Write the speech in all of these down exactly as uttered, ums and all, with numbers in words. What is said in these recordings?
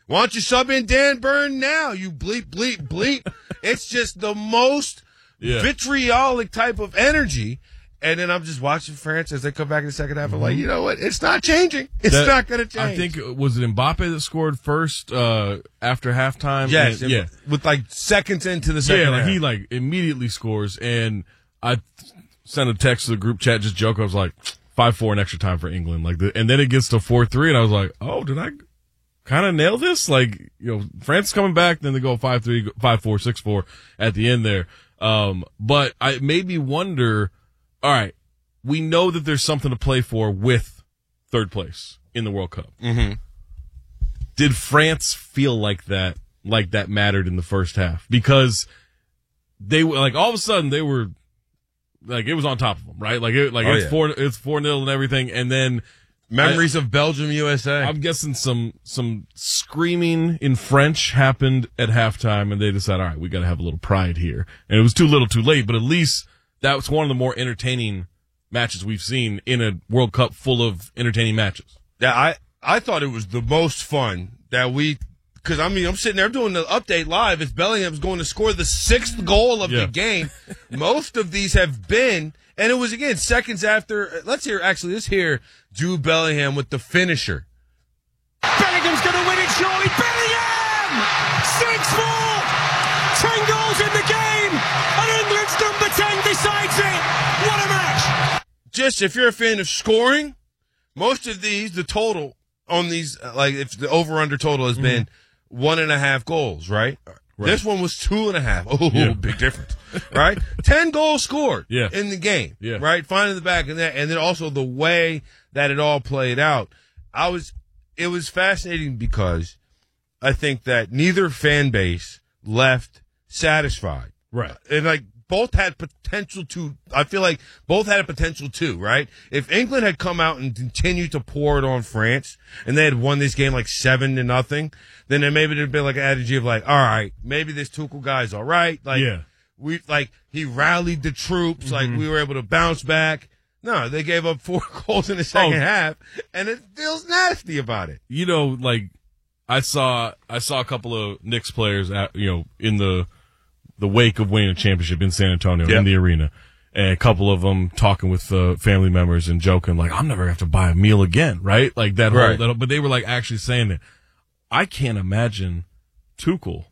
Why don't you sub in Dan Burn now? You bleep, bleep, bleep. It's just the most yeah. vitriolic type of energy. And then I'm just watching France as they come back in the second half. I'm like, you know what? It's not changing. It's that, not going to change. I think, was it Mbappe that scored first uh, after halftime? Yes. And, yeah. With like seconds into the second yeah, half. Yeah, like he like immediately scores. And I sent a text to the group chat, just joke. I was like, five four in extra time for England. Like, the, And then it gets to four three, and I was like, oh, did I kind of nail this? Like, you know, France is coming back, then they go five three, five four, six four at the end there. Um, but I, it made me wonder, all right, we know that there's something to play for with third place in the World Cup. Mm-hmm. Did France feel like that, like that mattered in the first half? Because they were, like, all of a sudden they were, like, it was on top of them, right? Like, it, like oh, it's yeah. four, it's four nil and everything, and then memories I, of Belgium, U S A. I'm guessing some, some screaming in French happened at halftime, and they decided, all right, we got to have a little pride here. And it was too little, too late, but at least that was one of the more entertaining matches we've seen in a World Cup full of entertaining matches. Yeah, I, I thought it was the most fun that we, because I mean, I'm sitting there doing the update live. It's Bellingham's going to score the sixth goal of yeah. the game. Most of these have been, and it was again seconds after. Let's hear, actually, let's hear Jude Bellingham with the finisher. Bellingham's going to win it surely. Bellingham! six four! ten goals in the game! And England's number ten decides it! What a match! Just, if you're a fan of scoring, most of these, the total on these, like, if the over-under total has mm-hmm. been one and a half goals, right? right? This one was two and a half. Oh, yeah. Big difference, right? Ten goals scored yeah. in the game, yeah. right? Finding the back and that, and then also the way that it all played out. I was, it was fascinating because I think that neither fan base left satisfied. Right. And like, both had potential to, I feel like both had a potential too, right? If England had come out and continued to pour it on France and they had won this game like seven to nothing, then there maybe there'd been like an attitude of like, all right, maybe this Tuchel guy's all right. Like, yeah. we, like, he rallied the troops. Mm-hmm. Like, we were able to bounce back. No, they gave up four goals in the second oh. half, and it feels nasty about it. You know, like, I saw, I saw a couple of Knicks players at, you know, in the, the wake of winning a championship in San Antonio yep. in the arena, and a couple of them talking with uh, family members and joking like, I'm never gonna have to buy a meal again, right? Like that whole, right. that, but they were like actually saying that. I can't imagine Tuchel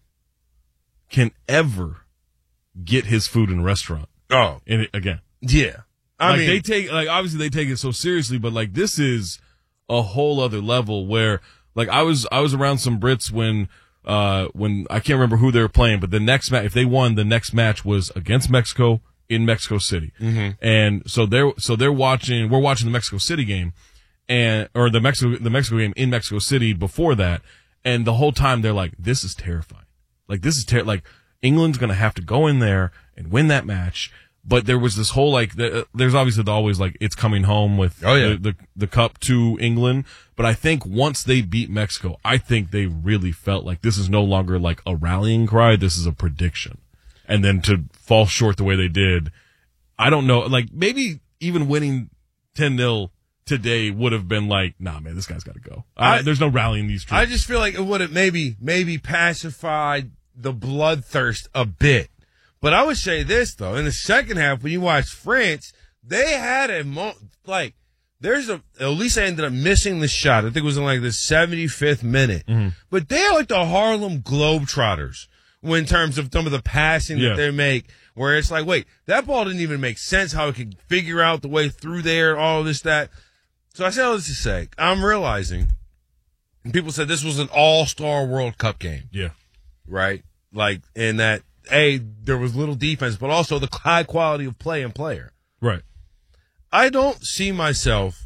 can ever get his food in a restaurant. Oh, and it, again, yeah. I like mean, they take, like obviously they take it so seriously, but like this is a whole other level where, like I was, I was around some Brits when. Uh, when I can't remember who they were playing, but the next match, if they won, the next match was against Mexico in Mexico City. Mm-hmm. And so they're, so they're watching, we're watching the Mexico City game and, or the Mexico, the Mexico game in Mexico City before that. And the whole time they're like, this is terrifying. Like, this is ter- like England's going to have to go in there and win that match. But there was this whole, like, the, there's obviously always, like, it's coming home with oh, yeah. the, the, the cup to England. But I think once they beat Mexico, I think they really felt like this is no longer, like, a rallying cry. This is a prediction. And then to fall short the way they did, I don't know. Like, maybe even winning ten nil today would have been like, nah, man, this guy's got to go. I, uh, there's no rallying these troops. I just feel like it would have maybe, maybe pacified the bloodthirst a bit. But I would say this, though. In the second half, when you watch France, they had a mo- like, there's a, Elise ended up missing the shot. I think it was in like the seventy-fifth minute. Mm-hmm. But they're like the Harlem Globetrotters when, in terms of some of the passing yeah. that they make, where it's like, wait, that ball didn't even make sense, how it could figure out the way through there, all this, that. So I say all this to say, I'm realizing, and people said this was an all-star World Cup game. Yeah. Right? Like, in that, A, there was little defense, but also the high quality of play and player. Right. I don't see myself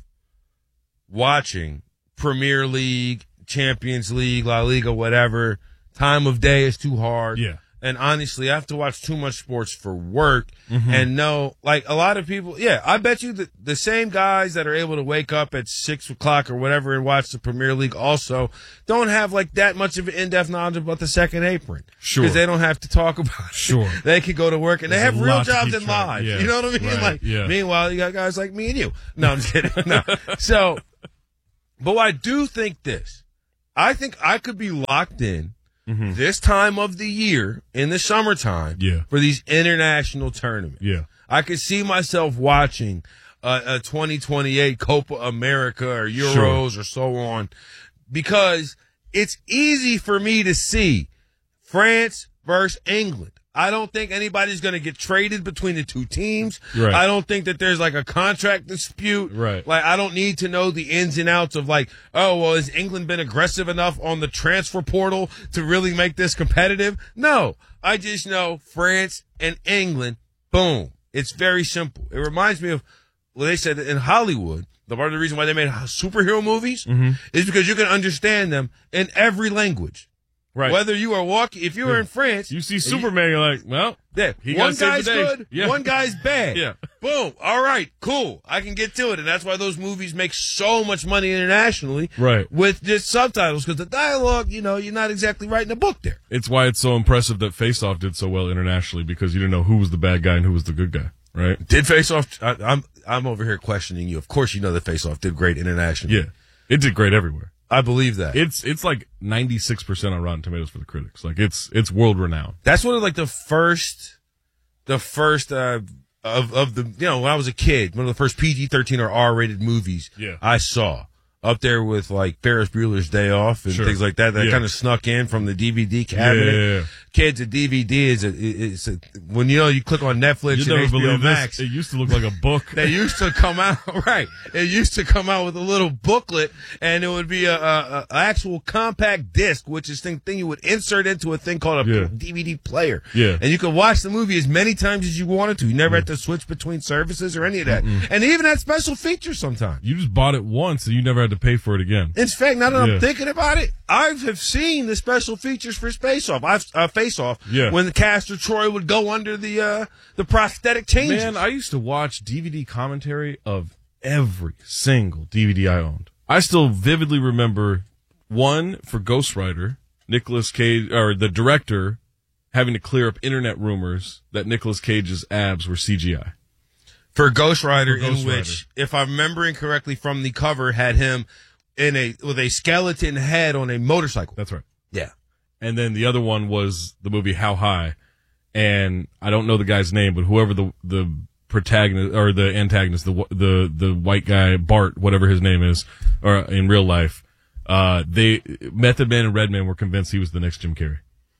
watching Premier League, Champions League, La Liga, whatever. Time of day is too hard. Yeah. And honestly, I have to watch too much sports for work mm-hmm. and know, like a lot of people, yeah, I bet you that the same guys that are able to wake up at six o'clock or whatever and watch the Premier League also don't have like that much of an in-depth knowledge about the second apron. Sure. Because they don't have to talk about it. Sure. They can go to work and There's they have real lot to jobs keep and track. lives. Yeah. You know what I mean? Right. Like, yeah. meanwhile, you got guys like me and you. No, I'm just kidding. No. So, but I do think this. I think I could be locked in Mm-hmm. this time of the year in the summertime Yeah. for these international tournaments. Yeah. I could see myself watching a, a twenty twenty-eight Copa America or Euros Sure. or so on, because it's easy for me to see France versus England. I don't think anybody's going to get traded between the two teams. Right. I don't think that there's like a contract dispute. Right. Like, I don't need to know the ins and outs of like, oh, well, has England been aggressive enough on the transfer portal to really make this competitive? No. I just know France and England, boom. It's very simple. It reminds me of, well, they said that in Hollywood, the part of the reason why they made superhero movies Mm-hmm. is because you can understand them in every language. Right. Whether you are walking, if you were in France, You see and Superman, you're like, well, yeah, he one gotta save guy's the day. good, Yeah. one guy's bad. Yeah. Boom. All right, cool. I can get to it. And that's why those movies make so much money internationally. Right. With just subtitles, because the dialogue, you know, you're not exactly writing a book there. it's why it's so impressive that Face Off did so well internationally, because you didn't know who was the bad guy and who was the good guy, right? Did Face Off, I, I'm, I'm over here questioning you. Of course you know that Face Off did great internationally. Yeah. It did great everywhere. I believe that. It's it's like ninety-six percent on Rotten Tomatoes for the critics. Like it's it's world renowned. That's one of like the first, the first, uh, of, of the, you know, when I was a kid, one of the first P G thirteen or R rated movies Yeah. I saw. Up there with like Ferris Bueller's Day Off and Sure. things like that. That Yeah. kind of snuck in from the D V D cabinet. Yeah, yeah, yeah. Kids, a D V D is a, it's a, when you know you click on Netflix You and never H B O believe Max. this. It used to look like a book. They used to come out, right. It used to come out with a little booklet, and it would be a, a, a actual compact disc, which is the thing you would insert into a thing called a Yeah. D V D player. Yeah. And you could watch the movie as many times as you wanted to. You never had to switch between services or any of that. And they even had special features sometimes. You just bought it once and you never had to pay for it again. In fact, now that Yeah. I'm thinking about it, I have seen the special features for Face Off. I've uh, Face Off. Yeah. When the Castor Troy would go under the uh, the prosthetic changes. Man, I used to watch D V D commentary of every single D V D I owned. I still vividly remember one for Ghost Rider, Nicolas Cage, or the director having to clear up internet rumors that Nicolas Cage's abs were C G I. For Ghost Rider, For Ghost in which, if I'm remembering correctly from the cover, had him in a with a skeleton head on a motorcycle. That's right. Yeah. And then the other one was the movie How High, and I don't know the guy's name, but whoever the the protagonist or the antagonist, the the the white guy Bart, whatever his name is, or in real life, uh, they Method Man and Redman were convinced he was the next Jim Carrey.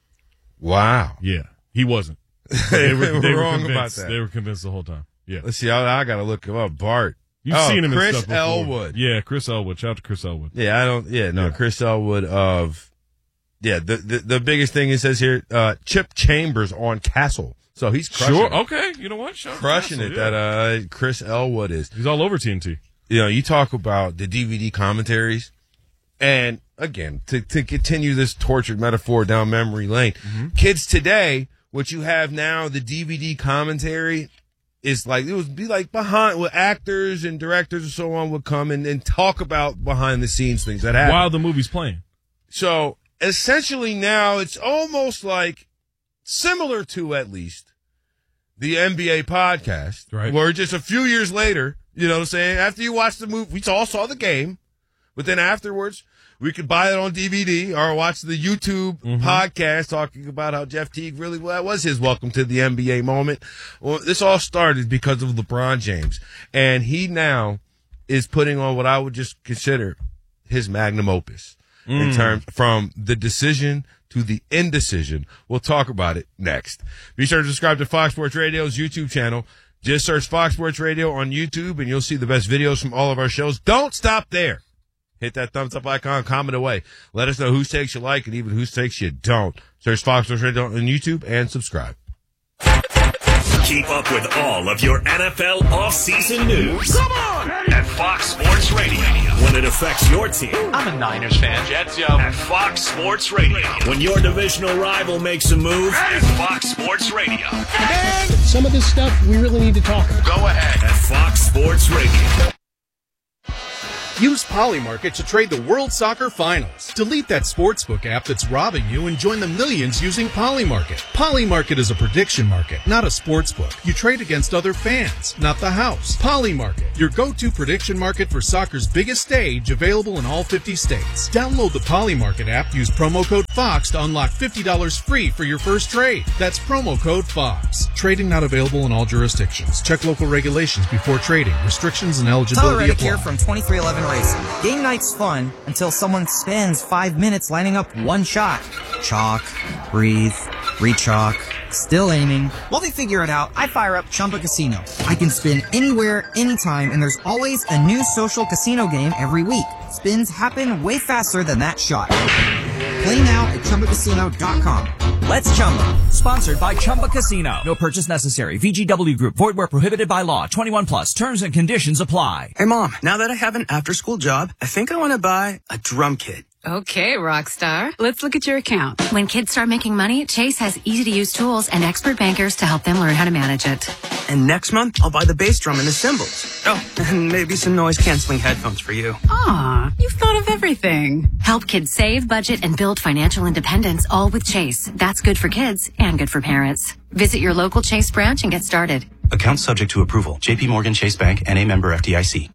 Wow. Yeah, he wasn't. They were they were wrong about convinced. that. They were convinced the whole time. Yeah, Let's see. I, I got to look him up. Bart. you've oh, seen him. Chris in stuff before. Elwood. Yeah, Chris Elwood. Shout out to Chris Elwood. Yeah, I don't. Yeah, no, Yeah. Chris Elwood of. Yeah, the, the the biggest thing it says here, uh, Chip Chambers on Castle. So he's crushing Sure. it. Okay. You know what? Shout out to Crushing Castle, it. yeah. That uh, Chris Elwood is. He's all over T N T. You know, you talk about the D V D commentaries, and again, to, to continue this tortured metaphor down memory lane, kids today, what you have now, the D V D commentary is like, it would be like behind, where actors and directors and so on would come and, and talk about behind the scenes things that happen. While the movie's playing. So essentially now it's almost like similar to, at least, the N B A podcast, Right. where just a few years later, you know what I'm saying, after you watch the movie, we all saw the game, but then afterwards, we could buy it on D V D or watch the YouTube podcast talking about how Jeff Teague really, well, that was his welcome to the N B A moment. Well, this all started because of LeBron James, and he now is putting on what I would just consider his magnum opus in terms from the decision to the indecision. We'll talk about it next. Be sure to subscribe to Fox Sports Radio's YouTube channel. Just search Fox Sports Radio on YouTube and you'll see the best videos from all of our shows. Don't stop there. Hit that thumbs up icon, comment away. Let us know whose takes you like and even whose takes you don't. Search Fox Sports Radio on YouTube and subscribe. Keep up with all of your N F L offseason news. Come on! At Fox Sports Radio. When it affects your team. I'm a Niners fan. Jets, yo. At Fox Sports Radio. When your divisional rival makes a move. At Fox Sports Radio. And some of this stuff we really need to talk about. Go ahead. At Fox Sports Radio. Use Polymarket to trade the World Soccer Finals. Delete that sportsbook app that's robbing you and join the millions using Polymarket. Polymarket is a prediction market, not a sportsbook. You trade against other fans, not the house. Polymarket, your go-to prediction market for soccer's biggest stage, available in all fifty states. Download the Polymarket app, use promo code FOX to unlock fifty dollars free for your first trade. That's promo code FOX. Trading not available in all jurisdictions. Check local regulations before trading. Restrictions and eligibility Tyler Reddick apply. here from twenty-three eleven Racing. Game night's fun until someone spends five minutes lining up one shot. Chalk, breathe, re-chalk, still aiming. While they figure it out, I fire up Chumba Casino. I can spin anywhere, anytime, and there's always a new social casino game every week. Spins happen way faster than that shot. Play now at Chumba Casino dot com. Let's Chumba. Sponsored by Chumba Casino. No purchase necessary. V G W Group. Void where prohibited by law. twenty-one plus. Terms and conditions apply. Hey, Mom. Now that I have an after-school job, I think I want to buy a drum kit. Okay, Rockstar. Let's look at your account. When kids start making money, Chase has easy-to-use tools and expert bankers to help them learn how to manage it. And next month, I'll buy the bass drum and the cymbals. Oh, and maybe some noise-canceling headphones for you. Aw, you've thought of everything. Help kids save, budget, and build financial independence, all with Chase. That's good for kids and good for parents. Visit your local Chase branch and get started. Account subject to approval. J P Morgan Chase Bank, N A member F D I C.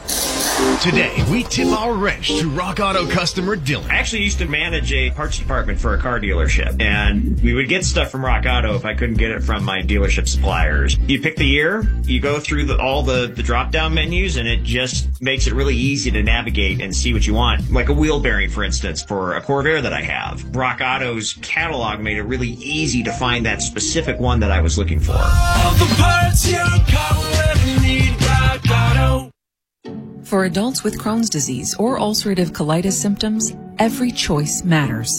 Today, we tip our wrench to Rock Auto customer Dylan. I actually used to manage a parts department for a car dealership, and we would get stuff from Rock Auto if I couldn't get it from my dealership suppliers. You pick the year, you go through the, all the, the drop-down menus, and it just makes it really easy to navigate and see what you want. Like a wheel bearing, for instance, for a Corvair that I have. Rock Auto's catalog made it really easy to find that specific one that I was looking for. All the parts your car will ever need, Rock Auto. For adults with Crohn's disease or ulcerative colitis symptoms, every choice matters.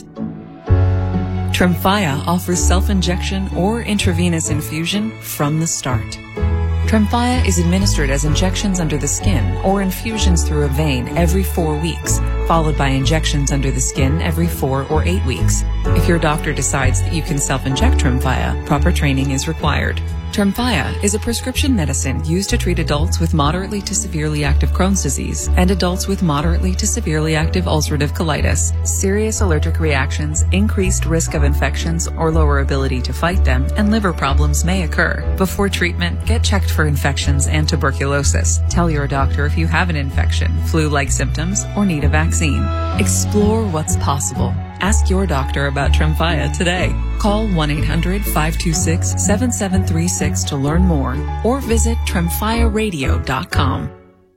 Tremfya offers self-injection or intravenous infusion from the start. Tremfya is administered as injections under the skin or infusions through a vein every four weeks, followed by injections under the skin every four or eight weeks. If your doctor decides that you can self-inject Tremfya, proper training is required. Tremfya is a prescription medicine used to treat adults with moderately to severely active Crohn's disease and adults with moderately to severely active ulcerative colitis. Serious allergic reactions, increased risk of infections or lower ability to fight them, and liver problems may occur. Before treatment, get checked for infections and tuberculosis. Tell your doctor if you have an infection, flu-like symptoms, or need a vaccine. Explore what's possible. Ask your doctor about Tremfya today. Call one eight hundred five two six seven seven three six to learn more or visit tremfya radio dot com.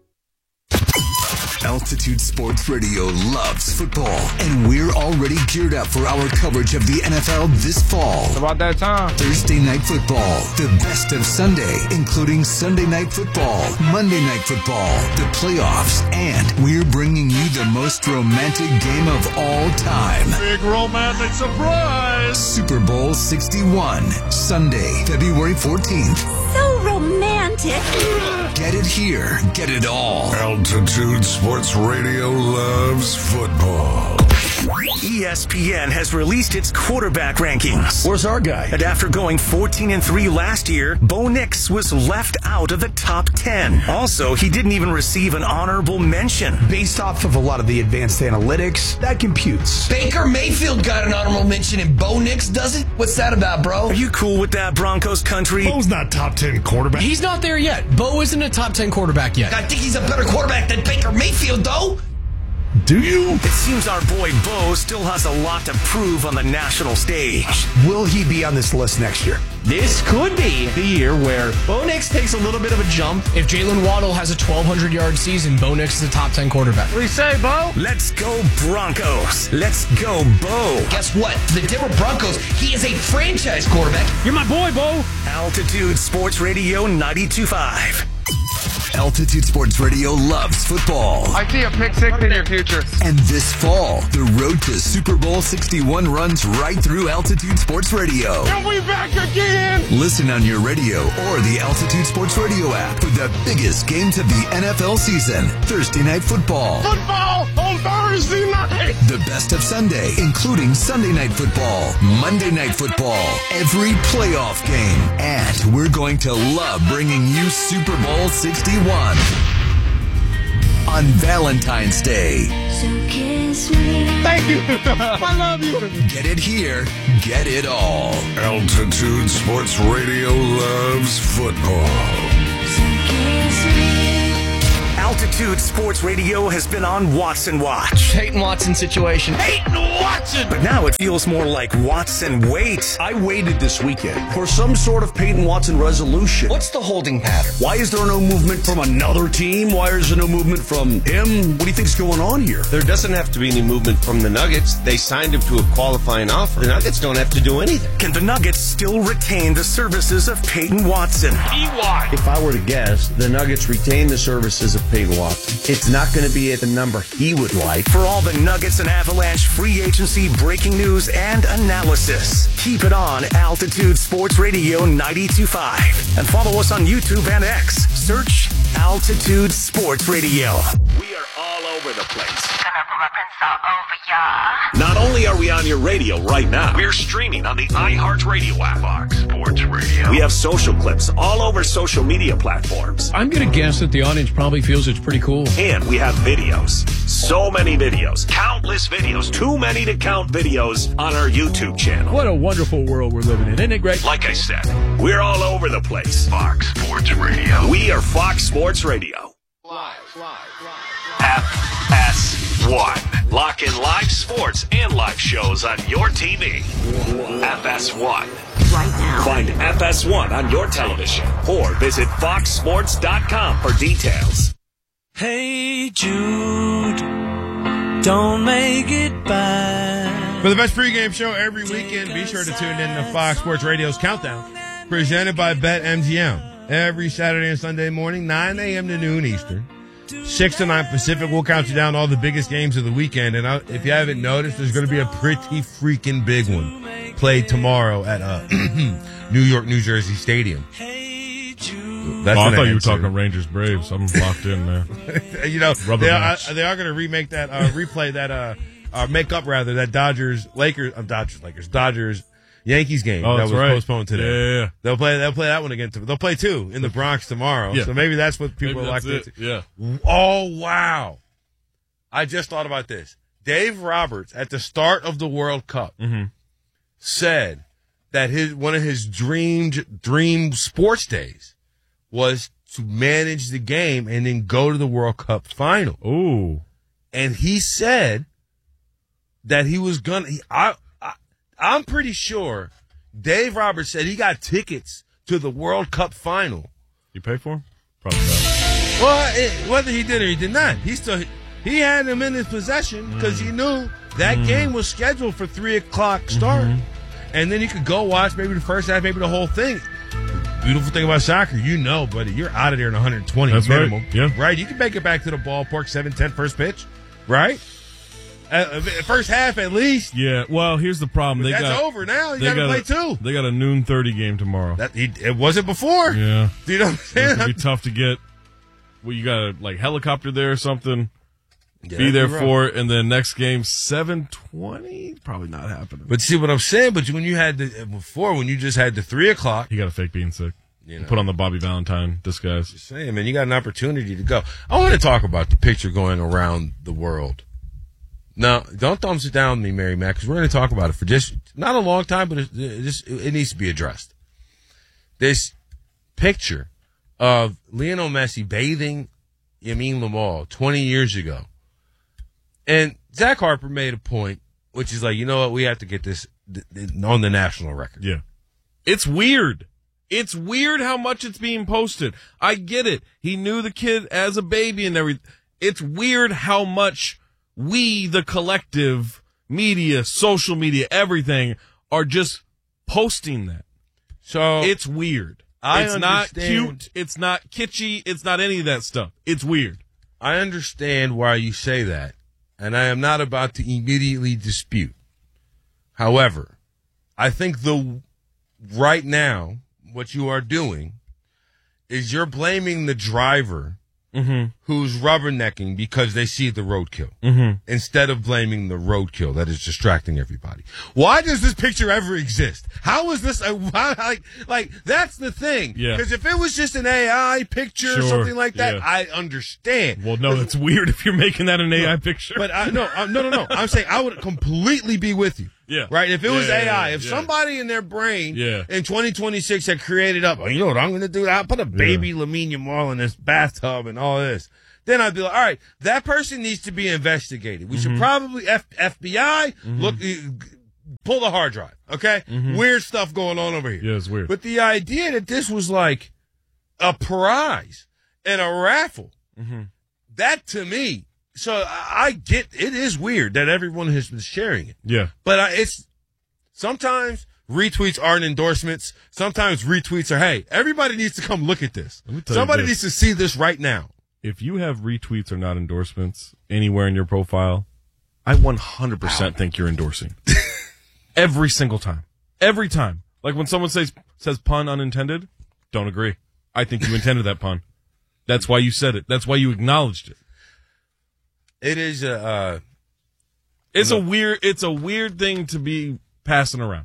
Altitude Sports Radio loves football, and we're already geared up for our coverage of the N F L this fall. It's about that time. Thursday Night Football, the best of Sunday, including Sunday Night Football, Monday Night Football, the playoffs, and we're bringing you the most romantic game of all time. Big romantic surprise! Super Bowl sixty-one, Sunday, February fourteenth. So romantic. Get it here, get it all. Altitude Sports Radio loves football. E S P N has released its quarterback rankings. Where's our guy? And after going fourteen and three last year, Bo Nix was left out of the top ten. Also, he didn't even receive an honorable mention. Based off of a lot of the advanced analytics, that computes. Baker Mayfield got an honorable mention and Bo Nix doesn't? What's that about, bro? Are you cool with that, Broncos country? Bo's not top ten quarterback. He's not there yet. Bo isn't a top ten quarterback yet. I think he's a better quarterback than Baker Mayfield, though. Do you? It seems our boy Bo still has a lot to prove on the national stage. Will he be on this list next year? This could be the year where Bo Nix takes a little bit of a jump. If Jalen Waddle has a twelve hundred yard season, Bo Nix is a top ten quarterback. What do you say, Bo? Let's go Broncos. Let's go Bo. Guess what? The Denver Broncos, he is a franchise quarterback. You're my boy, Bo. Altitude Sports Radio ninety-two point five. Altitude Sports Radio loves football. I see a pick six in your future. And this fall, the road to Super Bowl sixty-one runs right through Altitude Sports Radio. And we back again! Listen on your radio or the Altitude Sports Radio app for the biggest games of the N F L season. Thursday Night Football. Football on Thursday night! The best of Sunday, including Sunday Night Football, Monday Night Football, every playoff game. And we're going to love bringing you Super Bowl sixty-one. on Valentine's Day. So kiss me. Thank you. I love you. Get it here, get it all. Altitude Sports Radio loves football. So kiss me. Altitude Sports Radio has been on Watson Watch. Peyton Watson situation. Peyton Watson! But now it feels more like Watson Wait. I waited this weekend for some sort of Peyton Watson resolution. What's the holding pattern? Why is there no movement from another team? Why is there no movement from him? What do you think's going on here? There doesn't have to be any movement from the Nuggets. They signed him to a qualifying offer. The Nuggets don't have to do anything. Can the Nuggets still retain the services of Peyton Watson? E Y. If I were to guess, the Nuggets retain the services of Peyton Watson. It's not going to be at the number he would like. For all the Nuggets and Avalanche free agency breaking news and analysis, keep it on Altitude Sports Radio ninety-two point five. And follow us on YouTube and X. Search Altitude Sports Radio. We are all over the place. Not only are we on your radio right now, we're streaming on the iHeartRadio app. Fox Sports Radio. We have social clips all over social media platforms. I'm going to guess that the audience probably feels it's pretty cool. And we have videos. So many videos. Countless videos. Too many to count videos on our YouTube channel. What a wonderful world we're living in. Isn't it great? Like I said, we're all over the place. Fox Sports Radio. We are Fox Sports Radio. Live, live, live. F S one. Lock in live sports and live shows on your T V. F S one. Right now. Find F S one on your television or visit fox sports dot com for details. Hey Jude, don't make it bad. For the best pregame show every weekend, be sure to tune in to Fox Sports Radio's Countdown, presented by BetMGM. Every Saturday and Sunday morning, nine a.m. to noon Eastern, six to nine Pacific. We'll count you down all the biggest games of the weekend. And I, if you haven't noticed, there's going to be a pretty freaking big one played tomorrow at uh, New York, New Jersey Stadium. That's oh, I thought you were talking Rangers Braves. I'm locked in, man. You know, Rubber they are, match. they are going to remake that, uh, replay that, uh, uh, make up rather that Dodgers Lakers, uh, Dodgers Lakers, Dodgers Yankees game oh, that was right. postponed today. Yeah, yeah, yeah. They'll play. They'll play that one again. They'll play two in the Bronx tomorrow. Yeah. So maybe that's what people maybe are like. It. Yeah. Oh wow! I just thought about this. Dave Roberts at the start of the World Cup mm-hmm. said that his one of his dreamed dream sports days was to manage the game and then go to the World Cup final. Ooh. And he said that he was gonna. He, I, I, I'm pretty sure Dave Roberts said he got tickets to the World Cup final. You pay for them? Probably not. Well, it, whether he did or he did not, he still he had them in his possession because mm. he knew that mm. game was scheduled for three o'clock start, mm-hmm. and then he could go watch maybe the first half, maybe the whole thing. Beautiful thing about soccer, you know, buddy, you're out of there in one hundred twenty That's minimum. Right. Yeah. Right? You can make it back to the ballpark seven ten first pitch, right? Uh, first half at least. Yeah. Well, here's the problem. They That's got, over now. You got to play a, two. They got a noon thirty game tomorrow. That he, it wasn't before. Yeah. Do you know what I'm saying? It's gonna be tough to get. Well, you got to like helicopter there or something. Yeah, be there be for it, and then next game seven twenty. Probably not happening. But see what I'm saying? But when you had the before, when you just had the three o'clock, you got to fake being sick. You know, put on the Bobby Valentine disguise. Just saying, man, you got an opportunity to go. I want to talk about the picture going around the world. Now, don't thumbs it down with me, Mary Mac, because we're going to talk about it for just not a long time, but it, it, just, it needs to be addressed. This picture of Lionel Messi bathing Yamin Lamal twenty years ago. And Zach Harper made a point, which is like, you know what, we have to get this on the national record. Yeah. It's weird. It's weird how much it's being posted. I get it. He knew the kid as a baby and everything. It's weird how much we, the collective media, social media, everything, are just posting that. So it's weird. I it's not cute. It's not kitschy. It's not any of that stuff. It's weird. I understand why you say that, and I am not about to immediately dispute. However, I think the right now, what you are doing is you're blaming the driver mm-hmm. who's rubbernecking because they see the roadkill mm-hmm. instead of blaming the roadkill that is distracting everybody. Why does this picture ever exist? How is this? A, why, like, like that's the thing. Yeah. Because if it was just an A I picture Sure. or something like that, Yeah. I understand. Well, no, it's weird if you're making that an A I No, picture. But I, no, I, no, no, no. I'm saying I would completely be with you. Yeah. Right? If it was Yeah, A I, yeah, if yeah. somebody in their brain Yeah. in twenty twenty-six had created up, oh, you know what I'm going to do? I'll put a baby Lamine Yamal in this bathtub and all this. Then I'd be like, all right, that person needs to be investigated. We Mm-hmm. should probably F- FBI look, uh, pull the hard drive. Okay? Mm-hmm. Weird stuff going on over here. Yeah, it's weird. But the idea that this was like a prize and a raffle, Mm-hmm. that to me, so I, I get it is weird that everyone has been sharing it. Yeah. But I, it's sometimes retweets aren't endorsements. Sometimes retweets are, hey, everybody needs to come look at this. Let me tell you Somebody this. needs to see this right now. If you have retweets or not endorsements anywhere in your profile, I one hundred percent think you're endorsing. Every single time. Every time. Like when someone says says pun unintended, don't agree. I think you intended that pun. That's why you said it. That's why you acknowledged it. It is a, uh, It's a weird it's a weird thing to be passing around.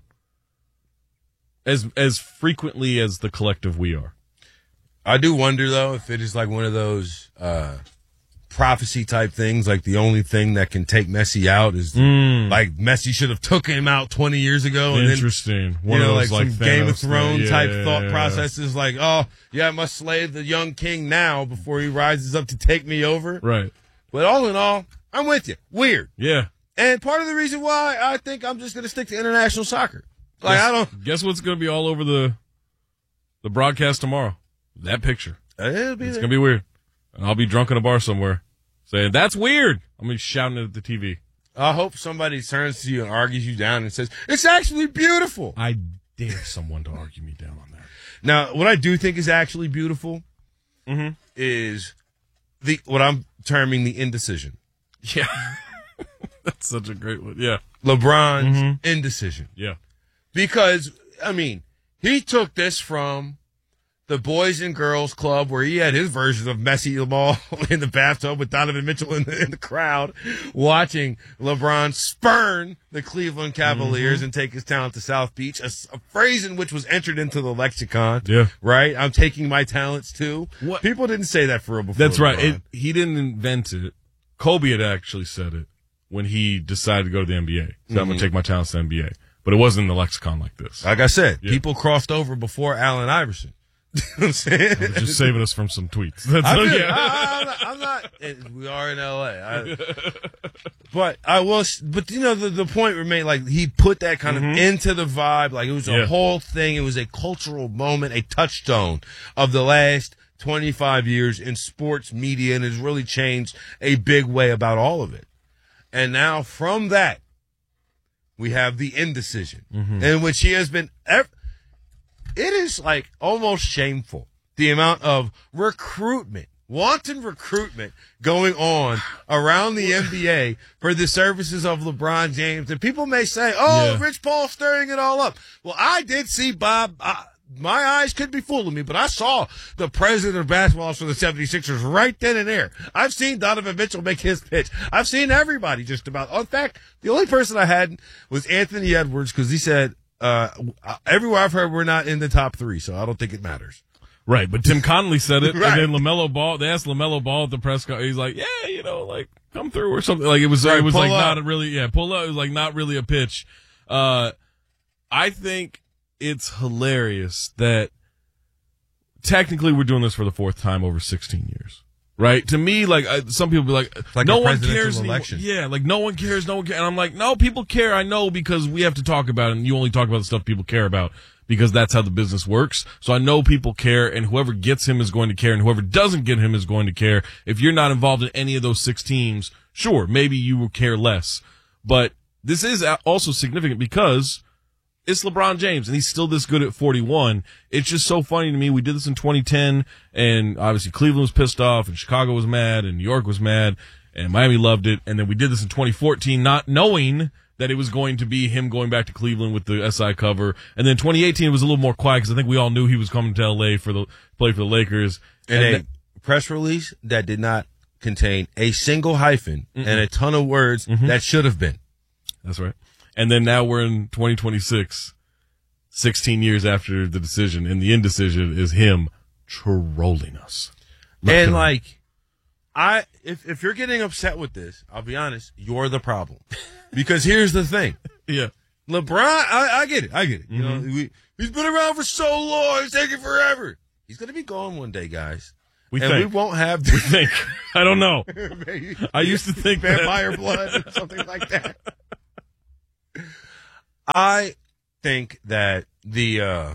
As as frequently as the collective we are. I do wonder though if it is like one of those uh prophecy type things, like the only thing that can take Messi out is Mm. like Messi should have took him out twenty years ago. And Interesting. Then, One you know, of like those, like, some Game of Thanos thing. Thrones Yeah, type yeah, thought yeah. processes, like, oh yeah, I must slay the young king now before he rises up to take me over. Right. But all in all, I'm with you. Weird. Yeah. And part of the reason why I think I'm just going to stick to international soccer. Like, guess, I don't. Guess what's going to be all over the the broadcast tomorrow? That picture. It'll be It's there. going to be weird. And I'll be drunk in a bar somewhere saying, that's weird. I'm going to be shouting it at the T V. I hope somebody turns to you and argues you down and says, it's actually beautiful. I dare someone to argue me down on that. Now, what I do think is actually beautiful Mm-hmm. is the what I'm terming the indecision. Yeah. That's such a great one. Yeah. LeBron's Mhm. indecision. Yeah. Because, I mean, he took this from the Boys and Girls Club where he had his version of Messi Lamal in the bathtub with Donovan Mitchell in the, in the crowd watching LeBron spurn the Cleveland Cavaliers Mhm. and take his talent to South Beach, a, a phrase in which was entered into the lexicon. Yeah. Right? I'm taking my talents too. What? People didn't say that for real before. That's right. LeBron. It, he didn't invent it. Kobe had actually said it when he decided to go to the N B A. So I'm going Mhm. to take my talents to the N B A. But it wasn't in the lexicon like this. Like I said, Yeah. people crossed over before Allen Iverson. You know what I'm saying? We're just saving us from some tweets. That's I all, feel- yeah. I, I'm not, I'm not it- we are in L A. I, but I was, but you know, the, the point remained, like, he put that kind of into the vibe. Like, it was a Yeah. whole thing. It was a cultural moment, a touchstone of the last twenty-five years in sports media, and has really changed a big way about all of it. And now from that, we have the indecision, Mhm. in which he has been, ev- it is like almost shameful, the amount of recruitment, wanton recruitment going on around the N B A for the services of LeBron James. And people may say, oh, Yeah. Rich Paul stirring it all up. Well, I did see Bob. I, my eyes could be fooling me, but I saw the president of basketball for the seventy-sixers right then and there. I've seen Donovan Mitchell make his pitch. I've seen everybody just about. In fact, the only person I hadn't was Anthony Edwards, because he said, uh, everywhere I've heard we're not in the top three, so I don't think it matters. Right, but Tim Connolly said it, Right. and then LaMelo Ball, they asked LaMelo Ball at the press conference, he's like, yeah, you know, like, come through or something. Like, it was, Right, it was pull like up. not really, yeah, pull up. It was like not really a pitch. Uh, I think it's hilarious that technically we're doing this for the fourth time over sixteen years. Right? To me, like, uh, some people be like, like no a one presidential cares anymore. election. Yeah, like, no one cares, no one cares. And I'm like, no, people care, I know, because we have to talk about it, and you only talk about the stuff people care about, because that's how the business works. So I know people care, and whoever gets him is going to care, and whoever doesn't get him is going to care. If you're not involved in any of those six teams, sure, maybe you will care less. But this is also significant because it's LeBron James, and he's still this good at forty-one. It's just so funny to me. We did this in twenty ten, and obviously Cleveland was pissed off, and Chicago was mad, and New York was mad, and Miami loved it. And then we did this in twenty fourteen, not knowing that it was going to be him going back to Cleveland with the S I cover. And then twenty eighteen, it was a little more quiet because I think we all knew he was coming to L A for the play for the Lakers. In And a then- press release that did not contain a single hyphen Mm-mm. and a ton of words mm-hmm. that should have been. That's right. And then now we're in twenty twenty-six, sixteen years after the decision, and the indecision is him trolling us. Look and like, I, if, if you're getting upset with this, I'll be honest, you're the problem. Because here's the thing. Yeah. LeBron, I, I get it. I get it. Mm-hmm. You know, we, he's been around for so long. It's taking forever. He's going to be gone one day, guys. We and think. we won't have. We think. I don't know. I used to think vampire that. blood or something like that. I think that the, uh,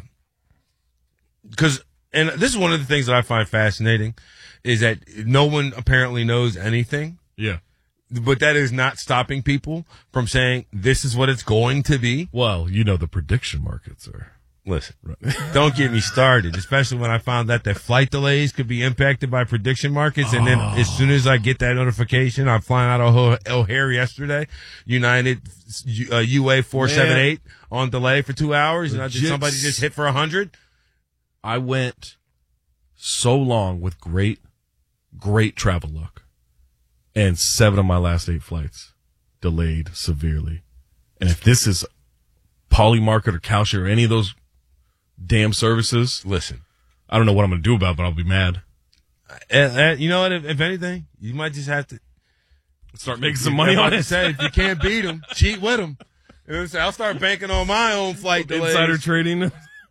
cause, and this is one of the things that I find fascinating is that no one apparently knows anything. Yeah. But that is not stopping people from saying this is what it's going to be. Well, you know, the prediction markets are. Listen, don't get me started, especially when I found out that flight delays could be impacted by prediction markets. And then as soon as I get that notification, I'm flying out of O'Hare yesterday, United uh, U A four seventy-eight on delay for two hours. And I just, somebody just hit for one hundred. I went so long with great, great travel luck. And seven of my last eight flights delayed severely. And if this is Polymarket or Kalshi or any of those damn services, listen, I don't know what I'm going to do about it, but I'll be mad. And, and you know what? If, if anything, you might just have to start making some money on it. Say, if you can't beat them, cheat with them. You know what I'm saying? I'll start banking on my own flight delays. Insider trading.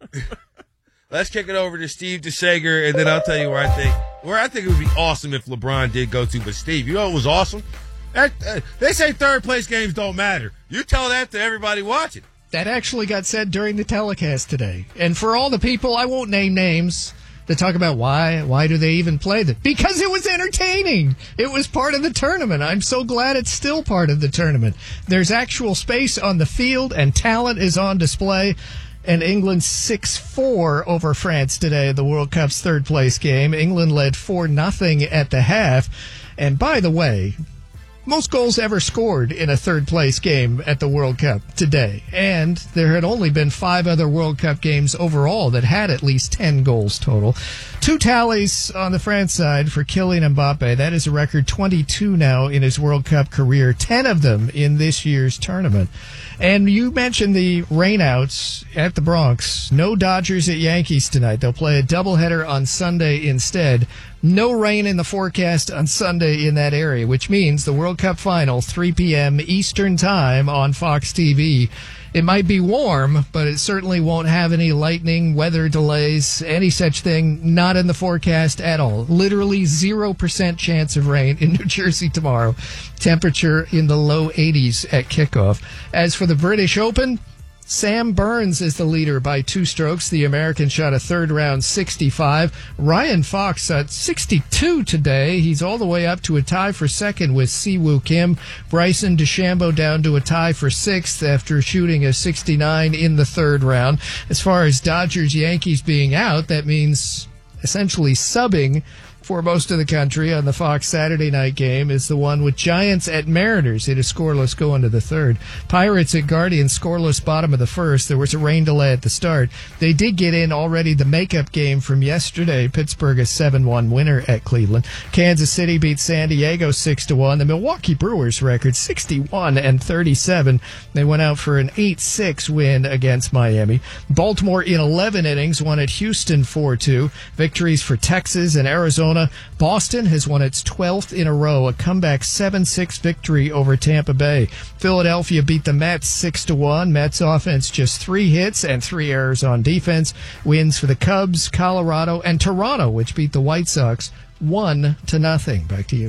Let's kick it over to Steve DeSager, and then I'll tell you where I think where I think it would be awesome if LeBron did go to. But Steve, you know what was awesome? That, uh, they say third place games don't matter. You tell that to everybody watching. That actually got said during the telecast today. And for all the people, I won't name names, that talk about why why do they even play that? Because it was entertaining. It was part of the tournament. I'm so glad it's still part of the tournament. There's actual space on the field, and talent is on display. And England six four over France today, the World Cup's third-place game. England led four nothing at the half. And by the way, most goals ever scored in a third-place game at the World Cup today. And there had only been five other World Cup games overall that had at least ten goals total. Two tallies on the France side for Kylian Mbappe. That is a record twenty-two now in his World Cup career, ten of them in this year's tournament. And you mentioned the rainouts at the Bronx. No Dodgers at Yankees tonight. They'll play a doubleheader on Sunday instead. No rain in the forecast on Sunday in that area, which means the World Cup final, three p.m. Eastern Time on Fox T V. It might be warm, but it certainly won't have any lightning, weather delays, any such thing. Not in the forecast at all. Literally zero percent chance of rain in New Jersey tomorrow. Temperature in the low eighties at kickoff. As for the British Open, Sam Burns is the leader by two strokes. The American shot a third round sixty-five. Ryan Fox at sixty-two today. He's all the way up to a tie for second with Siwoo Kim. Bryson DeChambeau down to a tie for sixth after shooting a sixty-nine in the third round. As far as Dodgers-Yankees being out, that means essentially subbing for most of the country on the Fox Saturday night game is the one with Giants at Mariners. It is scoreless going to the third. Pirates at Guardians, scoreless bottom of the first. There was a rain delay at the start. They did get in already the makeup game from yesterday. Pittsburgh a seven one winner at Cleveland. Kansas City beat San Diego six to one. The Milwaukee Brewers record sixty-one and thirty-seven. They went out for an eight six win against Miami. Baltimore in eleven innings won at Houston four two. Victories for Texas and Arizona. Boston has won its twelfth in a row, a comeback seven six victory over Tampa Bay. Philadelphia beat the Mets six to one. Mets offense just three hits and three errors on defense. Wins for the Cubs, Colorado, and Toronto, which beat the White Sox one to nothing. Back to you.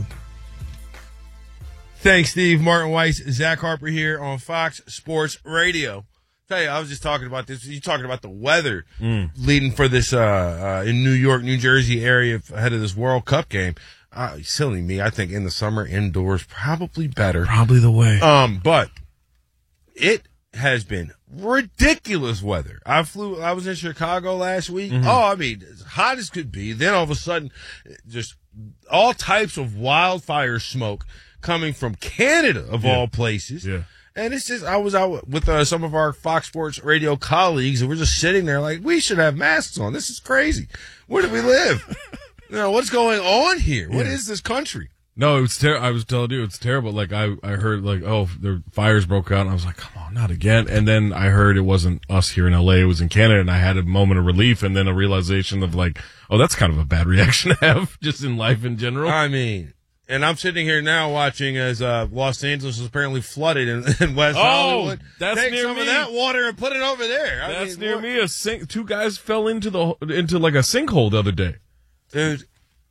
Thanks, Steve. Martin Weiss, Zach Harper here on Fox Sports Radio. Tell you, I was just talking about this. You talking about the weather mm. leading for this uh, uh in New York, New Jersey area ahead of this World Cup game. Uh, silly me. I think in the summer indoors probably better. Probably the way. Um, but it has been ridiculous weather. I flew. I was in Chicago last week. Mm-hmm. Oh, I mean, as hot as could be. Then all of a sudden, just all types of wildfire smoke coming from Canada of yeah. all places. Yeah. And it's just, I was out with uh, some of our Fox Sports Radio colleagues, and we're just sitting there like, we should have masks on. This is crazy. Where do we live? No, what's going on here? What Yeah. is this country? No, it was ter- I was telling you, it's terrible. Like, I, I heard, like, oh, the fires broke out, and I was like, come on, not again. And then I heard it wasn't us here in L A, it was in Canada, and I had a moment of relief, and then a realization of, like, oh, that's kind of a bad reaction to have, just in life in general. I mean, and I'm sitting here now watching as uh, Los Angeles is apparently flooded in, in West Oh, Hollywood. that's Take near some me. of that water and put it over there. I That's mean, near what- me. A sink, two guys fell into the into like a sinkhole the other day. Dude,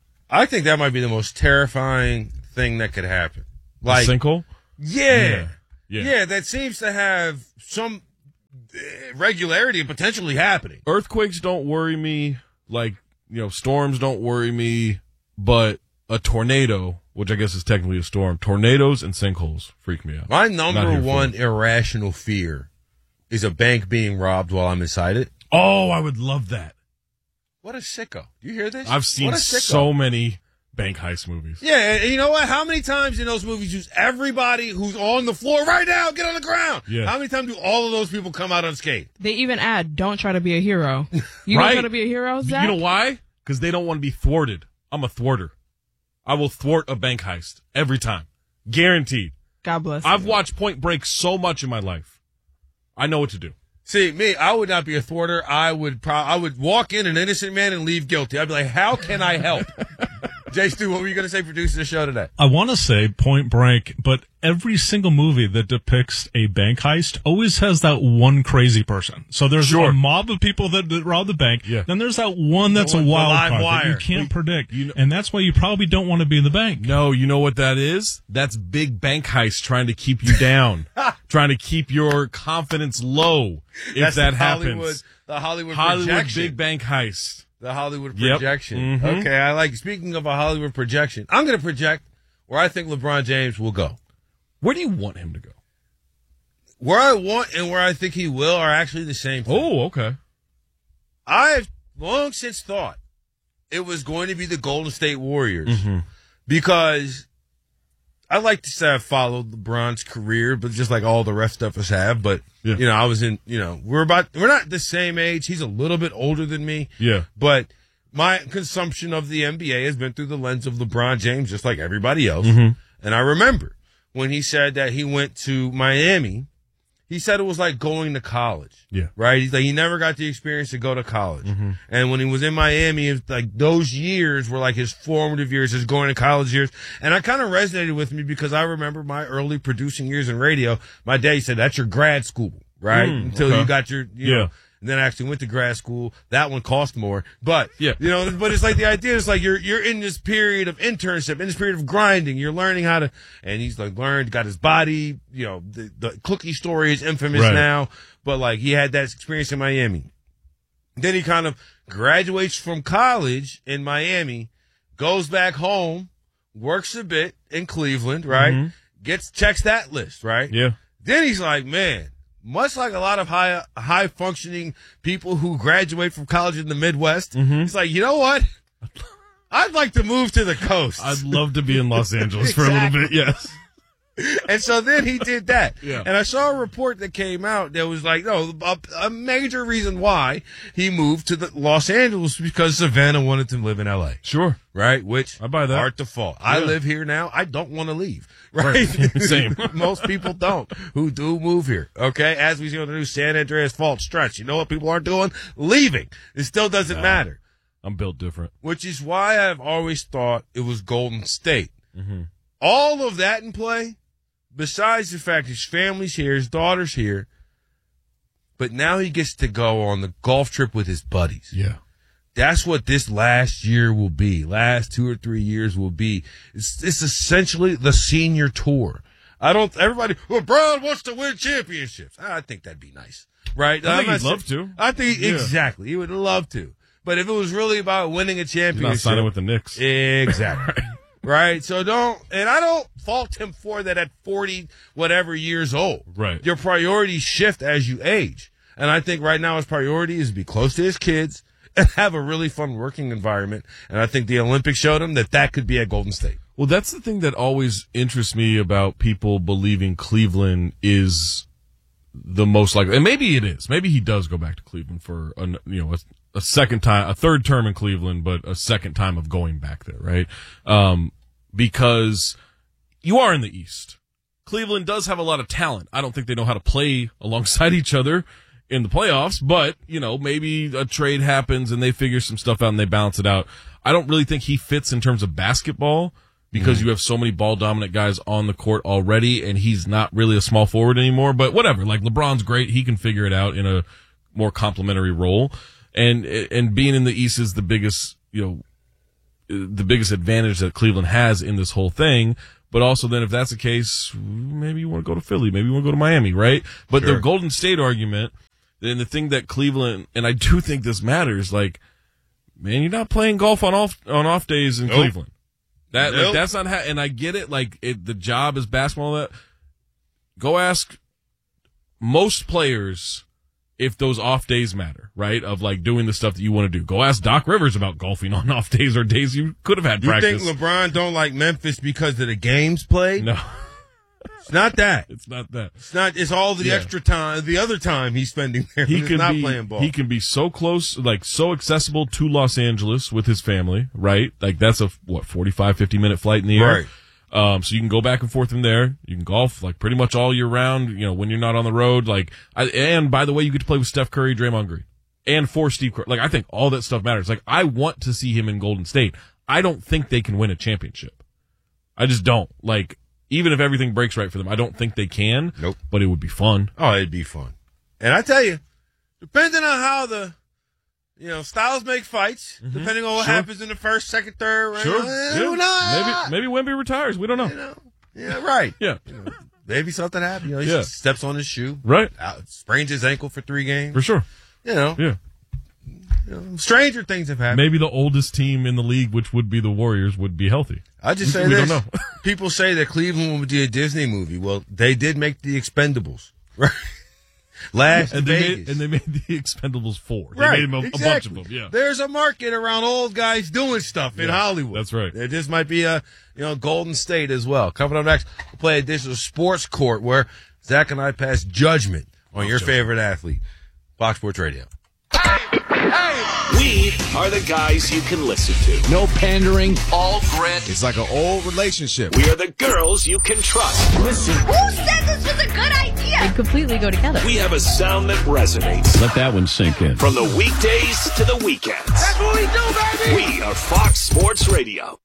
I think that might be the most terrifying thing that could happen. Like a sinkhole? Yeah. Yeah. Yeah, that seems to have some uh, regularity and potentially happening. Earthquakes don't worry me. Like, you know, storms don't worry me. But a tornado, which I guess is technically a storm, tornadoes and sinkholes freak me out. My Not number here for one it. irrational fear is a bank being robbed while I'm inside it. Oh, I would love that. What a sicko. You hear this? I've seen What a sicko. so many bank heist movies. Yeah, and you know what? How many times in those movies use everybody who's on the floor right now, get on the ground? Yeah. How many times do all of those people come out unscathed? They even add, don't try to be a hero. You Right. don't try to be a hero, Zach? You know why? Because they don't want to be thwarted. I'm a thwarter. I will thwart a bank heist every time. Guaranteed. God bless I've you. watched Point Break so much in my life. I know what to do. See, me, I would not be a thwarter. I would pro- I would walk in an innocent man and leave guilty. I'd be like, how can I help? Jay Stu, what were you going to say producing the show today? I want to say Point Break, but every single movie that depicts a bank heist always has that one crazy person. So there's Sure. a mob of people that, that rob the bank. Yeah. Then there's that one that's The a one- the wild live card that wire. you can't predict. you know- and that's why you probably don't want to be in the bank. No, you know what that is? That's big bank heist trying to keep you down, trying to keep your confidence low. If That's that the happens, Hollywood, the Hollywood, Hollywood projection. big bank heist. The Hollywood Yep. projection. Mhm. Okay, I like. Speaking of a Hollywood projection, I'm going to project where I think LeBron James will go. Where do you want him to go? Where I want and where I think he will are actually the same thing. Oh, okay. I've long since thought it was going to be the Golden State Warriors Mm-hmm. because I like to say I've followed LeBron's career, but just like all the rest of us have. But Yeah. you know, I was in. You know, we're about we're not the same age. He's a little bit older than me. Yeah. But my consumption of the N B A has been through the lens of LeBron James, just like everybody else. Mhm. And I remember when he said that he went to Miami, he said it was like going to college. Yeah. Right? He's like, he never got the experience to go to college. Mm-hmm. And when he was in Miami, it's like those years were like his formative years, his going to college years. And I kind of resonated with me because I remember my early producing years in radio. My dad said, that's your grad school, right? Mm, Until okay. you got your, you Yeah. know, and then I actually went to grad school. That one cost more, but Yeah. you know, but it's like the idea is like you're, you're in this period of internship, in this period of grinding. You're learning how to, and he's like learned, got his body, you know, the, the cookie story is infamous Right. now, but like he had that experience in Miami. Then he kind of graduates from college in Miami, goes back home, works a bit in Cleveland, right? Mhm. Gets, checks that list, right? Yeah. Then he's like, man, much like a lot of high high functioning people who graduate from college in the Midwest, Mhm. he's like, you know what? I'd like to move to the coast. I'd love to be in Los Angeles for a little bit. Yes. And so then he did that. Yeah. And I saw a report that came out that was like, no, a, a major reason why he moved to the Los Angeles was because Savannah wanted to live in L A. Sure. Right? Which I buy that. Hard to fault. I Yeah. live here now. I don't want to leave. Right? Right. Same. Most people don't who do move here. Okay? As we see on the new San Andreas Fault Stretch. You know what people aren't doing? Leaving. It still doesn't Nah. matter. I'm built different. Which is why I've always thought it was Golden State. Mm-hmm. All of that in play, besides the fact his family's here, his daughter's here, but now he gets to go on the golf trip with his buddies. Yeah. That's what this last year will be. Last two or three years will be. It's, it's essentially the senior tour. I don't, everybody, LeBron wants to win championships. I think that'd be nice. Right? I think I'm he'd not love saying- to. I think, Yeah. exactly. He would love to. But if it was really about winning a championship. You're not signing with the Knicks. Exactly. Right? So don't, and I don't fault him for that at forty whatever years old. Right. Your priorities shift as you age. And I think right now his priority is to be close to his kids and have a really fun working environment. And I think the Olympics showed him that that could be at Golden State. Well, that's the thing that always interests me about people believing Cleveland is the most likely, and maybe it is. Maybe he does go back to Cleveland for a, you know a, a second time, a third term in Cleveland, but a second time of going back there, right? Um, because you are in the East. Cleveland does have a lot of talent. I don't think they know how to play alongside each other in the playoffs, but, you know, maybe a trade happens and they figure some stuff out and they balance it out. I don't really think he fits in terms of basketball because mm-hmm. you have so many ball dominant guys on the court already and he's not really a small forward anymore, but whatever. Like LeBron's great. He can figure it out in a more complementary role. And, and being in the East is the biggest, you know, the biggest advantage that Cleveland has in this whole thing. But also then if that's the case, maybe you want to go to Philly, maybe you want to go to Miami, right? But sure. The Golden State argument, then the thing that Cleveland, and I do think this matters, like, man, you're not playing golf on off, on off days in nope. Cleveland. That, nope. like, that's not how, and I get it, like, it, the job is basketball, that. Go ask most players if those off days matter, right? Of like doing the stuff that you want to do. Go ask Doc Rivers about golfing on off days or days you could have had you practice. You think LeBron don't like Memphis because of the games played? No. It's not that. It's not that. It's not, it's all the yeah. extra time, the other time he's spending there. He can not be, playing ball. He can be so close, like so accessible to Los Angeles with his family, right? Like that's a, what, forty-five, fifty minute flight in the air. Right. Um, so you can go back and forth from there. You can golf like pretty much all year round, you know, when you're not on the road. Like, I, and by the way, you get to play with Steph Curry, Draymond Green, and for Steve Kerr. Like, I think all that stuff matters. Like, I want to see him in Golden State. I don't think they can win a championship. I just don't. Like, even if everything breaks right for them, I don't think they can. Nope. But it would be fun. Oh, it'd be fun. And I tell you, depending on how the, you know, styles make fights, mm-hmm. depending on what sure. happens in the first, second, third round. Sure. Eh, yeah. Maybe, maybe Wemby retires. We don't know. You know? Yeah, right. yeah. You know, maybe something happens. You know, he yeah. steps on his shoe. Right. Out, sprains his ankle for three games. For sure. You know. Yeah. You know, stranger things have happened. Maybe the oldest team in the league, which would be the Warriors, would be healthy. I just say we this. Don't know. People say that Cleveland would be a Disney movie. Well, they did make The Expendables. Right. Last and they Vegas. Made, and they made The Expendables four. They right, made them a, exactly. a bunch of them, yeah. There's a market around old guys doing stuff in yeah, Hollywood. That's right. There just might be a, you know, Golden State as well. Coming up next, we'll play a digital sports court where Zach and I pass judgment on oh, your judgment. favorite athlete. Fox Sports Radio. We are the guys you can listen to. No pandering. All grit. It's like an old relationship. We are the girls you can trust. Listen. Who said this was a good idea? They completely go together. We have a sound that resonates. Let that one sink in. From the weekdays to the weekends. That's what we do, baby! We are Fox Sports Radio.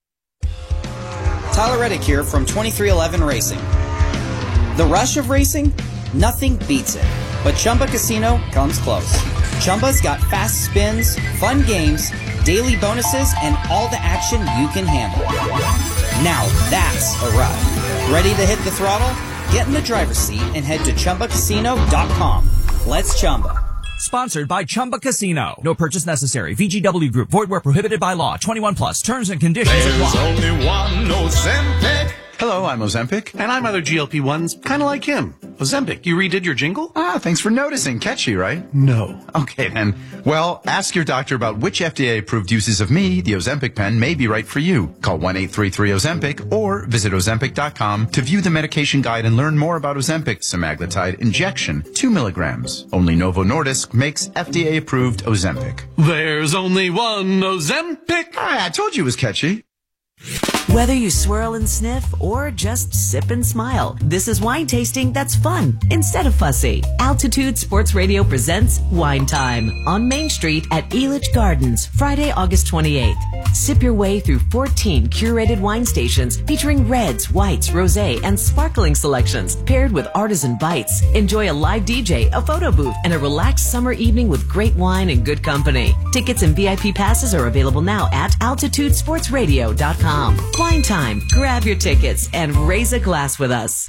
Tyler Reddick here from twenty-three eleven Racing. The rush of racing? Nothing beats it. But Chumba Casino comes close. Chumba's got fast spins, fun games, daily bonuses, and all the action you can handle. Now that's a ride. Ready to hit the throttle? Get in the driver's seat and head to Chumba Casino dot com. Let's Chumba. Sponsored by Chumba Casino. No purchase necessary. V G W Group. Void where prohibited by law. twenty-one plus. Terms and conditions apply. There's only one Ozempic. Hello, I'm Ozempic, and I'm other G L P ones, kind of like him. Ozempic, you redid your jingle? Ah, thanks for noticing. Catchy, right? No. Okay, then. Well, ask your doctor about which F D A-approved uses of me, the Ozempic pen, may be right for you. Call one eight three three Ozempic or visit Ozempic dot com to view the medication guide and learn more about Ozempic semaglutide injection, two milligrams. Only Novo Nordisk makes F D A-approved Ozempic. There's only one Ozempic. Ah, I told you it was catchy. Whether you swirl and sniff or just sip and smile, this is wine tasting that's fun instead of fussy. Altitude Sports Radio presents Wine Time on Main Street at Elitch Gardens, Friday, August twenty-eighth. Sip your way through fourteen curated wine stations featuring reds, whites, rosé, and sparkling selections paired with artisan bites. Enjoy a live D J, a photo booth, and a relaxed summer evening with great wine and good company. Tickets and V I P passes are available now at altitude sports radio dot com. Wine Time. Grab your tickets and raise a glass with us.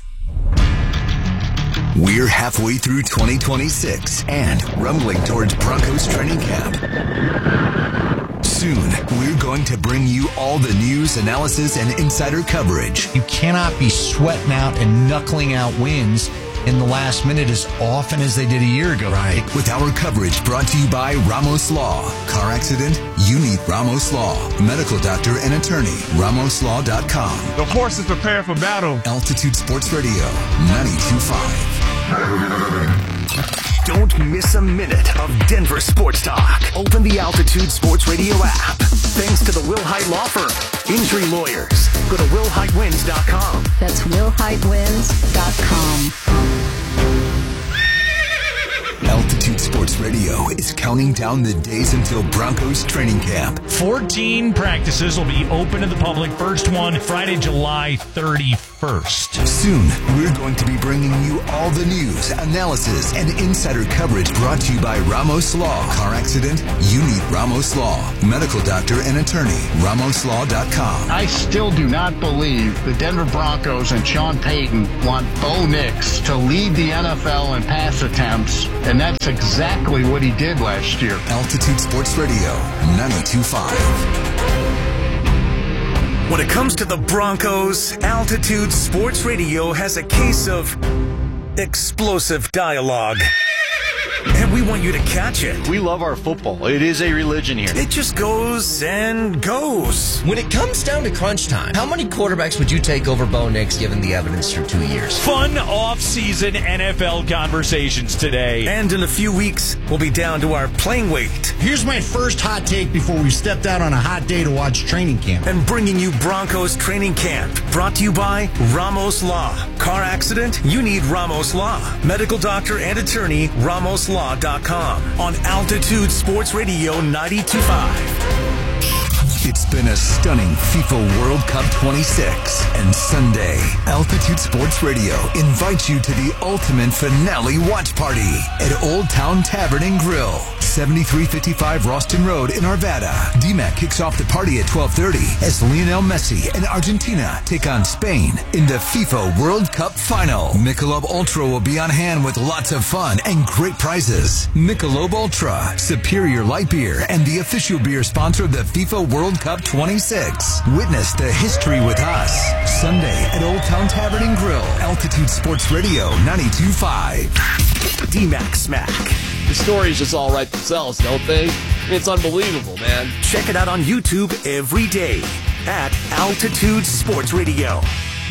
We're halfway through twenty twenty-six and rumbling towards Broncos training camp. Soon, we're going to bring you all the news, analysis, and insider coverage. You cannot be sweating out and knuckling out wins in the last minute as often as they did a year ago. Right. With our coverage brought to you by Ramos Law. Car accident? You need Ramos Law. Medical doctor and attorney. Ramos Law dot com. The horse is prepared for battle. Altitude Sports Radio, ninety-two point five. Don't miss a minute of Denver sports talk. Open the Altitude Sports Radio app. Thanks to the Will Height Law Firm. Injury lawyers. Go to will height wins dot com. That's will height wins dot com. Altitude Sports Radio is counting down the days until Broncos training camp. fourteen practices will be open to the public. First one, Friday, July thirty-first. Soon, we're going to be bringing you all the news, analysis, and insider coverage brought to you by Ramos Law. Car accident? You need Ramos Law. Medical doctor and attorney. ramos law dot com. I still do not believe the Denver Broncos and Sean Payton want Bo Nix to lead the N F L in pass attempts, and that's exactly what he did last year. Altitude Sports Radio, ninety-two point five. When it comes to the Broncos, Altitude Sports Radio has a case of explosive dialogue. And we want you to catch it. We love our football. It is a religion here. It just goes and goes. When it comes down to crunch time, how many quarterbacks would you take over Bo Nix given the evidence through two years? Fun off-season N F L conversations today. And in a few weeks, we'll be down to our playing weight. Here's my first hot take before we stepped out on a hot day to watch training camp. And bringing you Broncos training camp. Brought to you by Ramos Law. Car accident? You need Ramos Law. Medical doctor and attorney, ramos law dot com. On Altitude Sports Radio ninety-two point five. It's been a stunning FIFA World Cup twenty-six, and Sunday, Altitude Sports Radio invites you to the ultimate finale watch party at Old Town Tavern and Grill, seventy-three fifty-five Ralston Road in Arvada. D MAC kicks off the party at twelve thirty as Lionel Messi and Argentina take on Spain in the FIFA World Cup final. Michelob Ultra will be on hand with lots of fun and great prizes. Michelob Ultra, superior light beer and the official beer sponsor of the FIFA World Cup twenty-six. Witness the history with us. Sunday at Old Town Tavern and Grill. Altitude Sports Radio ninety-two point five. D MAC Smack. The stories just all write themselves, don't they? I mean, it's unbelievable, man. Check it out on YouTube every day at Altitude Sports Radio.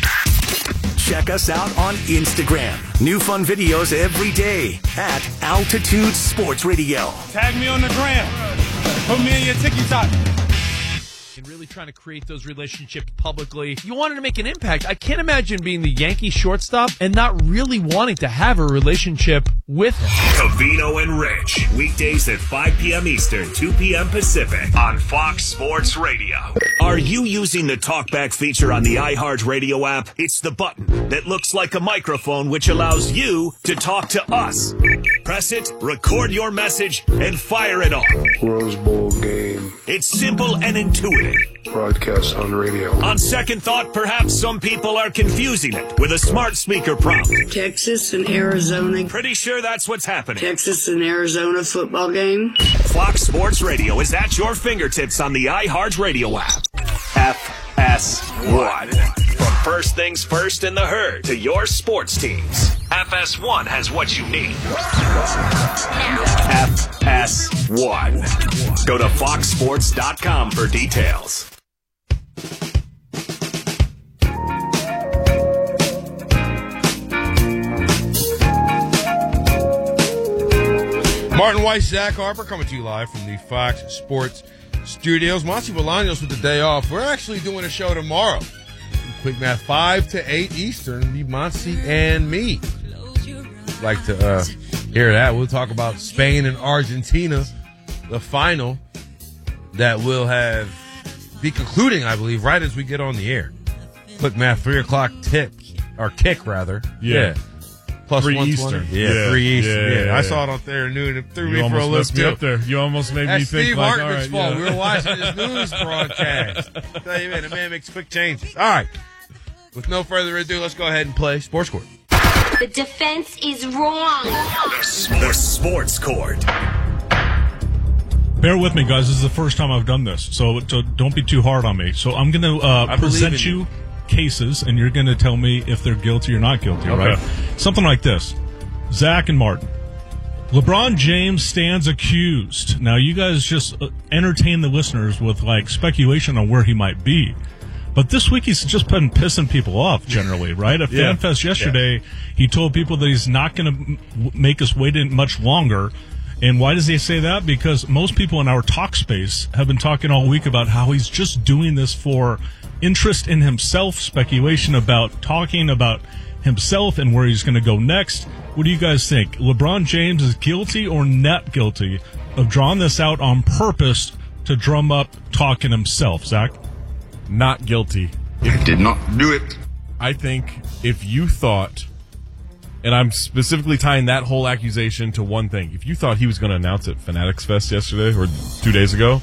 Check us out on Instagram. New fun videos every day at Altitude Sports Radio. Tag me on the gram. Put me in your TikTok. And really trying to create those relationships publicly. You wanted to make an impact. I can't imagine being the Yankee shortstop and not really wanting to have a relationship with him. Covino and Rich. Weekdays at five p.m. Eastern, two p.m. Pacific on Fox Sports Radio. Are you using the TalkBack feature on the iHeartRadio app? It's the button that looks like a microphone which allows you to talk to us. Press it, record your message, and fire it off. Rose Bowl game. It's simple and intuitive. Broadcast on radio. On second thought, perhaps some people are confusing it with a smart speaker prompt. Texas and Arizona. Pretty sure that's what's happening. Texas and Arizona football game. Fox Sports Radio is at your fingertips on the iHeartRadio app. F S one. From first things first in the herd to your sports teams, F S one has what you need. F S one. Go to fox sports dot com for details. Martin Weiss, Zach Harper coming to you live from the Fox Sports Studios. Monty Bolaños with the day off. We're actually doing a show tomorrow. Quick math, five to eight Eastern. Be Monty and me. Like to uh, hear that. We'll talk about Spain and Argentina, the final that will have be concluding, I believe, right as we get on the air. Quick math, three o'clock tip or kick rather. Yeah. yeah. Plus three one Eastern. twenty. Yeah, Yeah, three Eastern. yeah, Yeah, yeah, I yeah. saw it out there at noon. It threw You me for a almost loop messed me too. up there. You almost made That's me think Steve like, Hartman's all right, fault. yeah. We were watching his news broadcast. Tell you, man, the man makes quick changes. All right. With no further ado, let's go ahead and play Sports Court. The defense is wrong. The Sports Court. Bear with me, guys. This is the first time I've done this, so, so don't be too hard on me. So I'm going to uh, I believe present in you you. cases, and you're going to tell me if they're guilty or not guilty, Okay. right? Something like this. Zach and Martin. LeBron James stands accused. Now, you guys just uh, entertain the listeners with, like, speculation on where he might be. But this week he's just been pissing people off generally, right? At Yeah. FanFest yesterday, he told people that he's not going to m- make us wait in much longer. And why does he say that? Because most people in our talk space have been talking all week about how he's just doing this for interest in himself, speculation about talking about himself and where he's going to go next. What do you guys think? LeBron James is guilty or not guilty of drawing this out on purpose to drum up talking himself, Zach? Not guilty. I did not do it. I think if you thought, and I'm specifically tying that whole accusation to one thing, if you thought he was going to announce at Fanatics Fest yesterday or two days ago,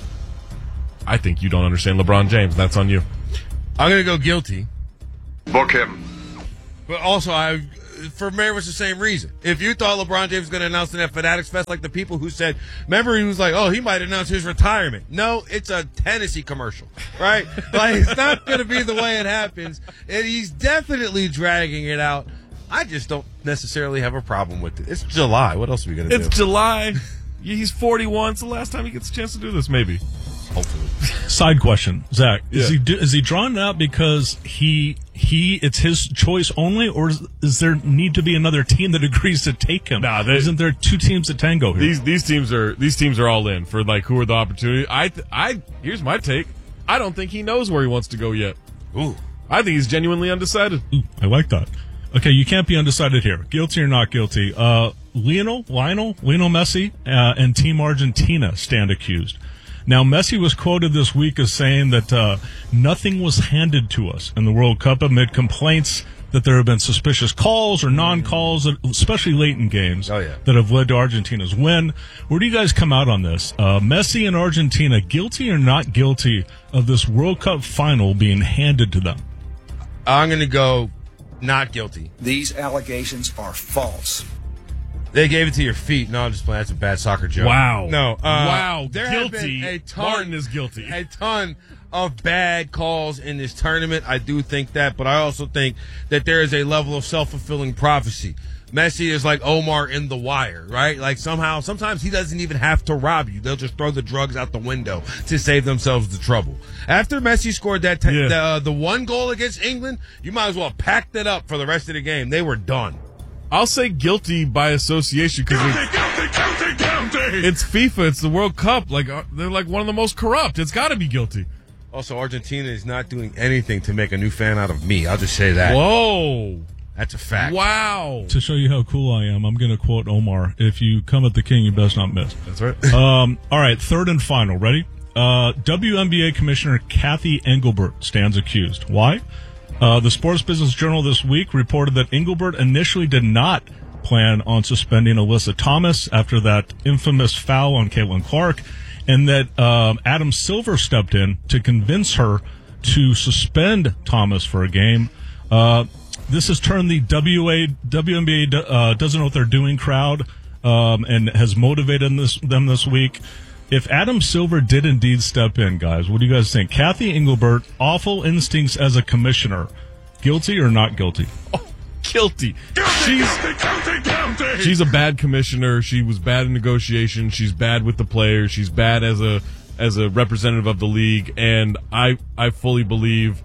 I think you don't understand LeBron James. That's on you. I'm going to go guilty. Book him. But also, I, for very much the same reason. If you thought LeBron James was going to announce it at Fanatics Fest, like the people who said, remember he was like, oh, he might announce his retirement. No, it's a Tennessee commercial, right? Like, it's not going to be the way it happens. And he's definitely dragging it out. I just don't necessarily have a problem with it. It's July. What else are we going to do? It's July. He's forty-one. It's the last time he gets a chance to do this, maybe. Hopefully. Side question, Zach. Is Yeah. he is he drawing it out because he he it's his choice only, or is, is there need to be another team that agrees to take him? Nah, they- isn't there two teams that tango here? These these teams are these teams are all in for like who are the opportunity. I th- I here's my take. I don't think he knows where he wants to go yet. Ooh, I think he's genuinely undecided. Ooh, I like that. Okay, you can't be undecided here. Guilty or not guilty? Uh, Lionel, Lionel, Lionel Messi, uh, and Team Argentina stand accused. Now, Messi was quoted this week as saying that uh, nothing was handed to us in the World Cup amid complaints that there have been suspicious calls or non-calls, especially late in games, Oh, yeah. that have led to Argentina's win. Where do you guys come out on this? Uh, Messi and Argentina, guilty or not guilty of this World Cup final being handed to them? I'm going to go not guilty. These allegations are false. They gave it to your feet. No, I'm just playing. That's a bad soccer joke. Wow. No. Uh, Wow. There Guilty. have been a ton, Martin is guilty. A ton of bad calls in this tournament. I do think that, but I also think that there is a level of self-fulfilling prophecy. Messi is like Omar in The Wire, right? Like somehow, sometimes he doesn't even have to rob you. They'll just throw the drugs out the window to save themselves the trouble. After Messi scored that t- Yeah. the, uh, the one goal against England, you might as well pack that up for the rest of the game. They were done. I'll say guilty by association because it's, Guilty, guilty, guilty. it's FIFA. It's the World Cup. Like uh, they're like one of the most corrupt. It's got to be guilty. Also, Argentina is not doing anything to make a new fan out of me. I'll just say that. Whoa. That's a fact. Wow. To show you how cool I am, I'm going to quote Omar. If you come at the king, you best not miss. That's right. Um, all right, third and final. Ready? Uh, W N B A Commissioner Kathy Engelbert stands accused. Why? Uh, the Sports Business Journal this week reported that Engelbert initially did not plan on suspending Alyssa Thomas after that infamous foul on Caitlin Clark, and that um, Adam Silver stepped in to convince her to suspend Thomas for a game. Uh, this has turned the W A, W N B A uh, doesn't know what they're doing crowd um, and has motivated this, them this week. If Adam Silver did indeed step in, guys, what do you guys think? Kathy Engelbert, awful instincts as a commissioner, guilty or not guilty? Oh, guilty. Guilty, She's guilty, guilty, guilty. she's a bad commissioner. She was bad in negotiation. She's bad with the players. She's bad as a as a representative of the league. And I I fully believe